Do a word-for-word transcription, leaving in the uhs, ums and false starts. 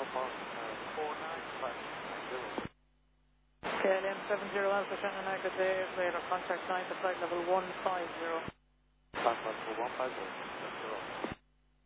Alpha, uh, four nine five nine zero. K L M seven zero Alpha Shannon United there, radar contact nine to flight level one five zero. Contact for one five zero.